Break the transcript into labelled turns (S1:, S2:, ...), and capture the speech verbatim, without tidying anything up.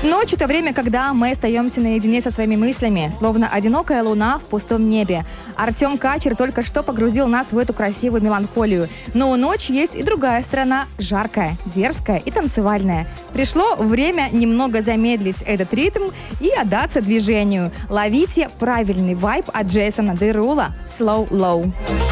S1: Ночь – это время, когда мы остаемся наедине со своими мыслями, словно одинокая луна в пустом небе. Артем Качер только что погрузил нас в эту красивую меланхолию. Но у ночи есть и другая сторона – жаркая, дерзкая и танцевальная. Пришло время немного замедлить этот ритм и отдаться движению. Ловите правильный вайб от Джейсона Дерула «Slow Low».